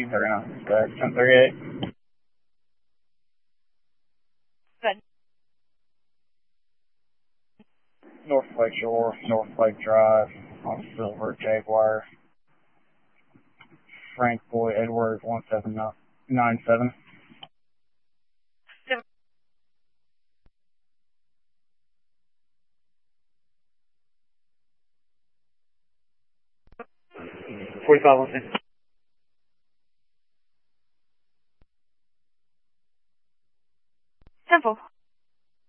1039, correct, 1038. Good. North Lake Shore, North Lake Drive, on Silver Jaguar. Frank Boy Edward 1797. Sim- 45 Wilson.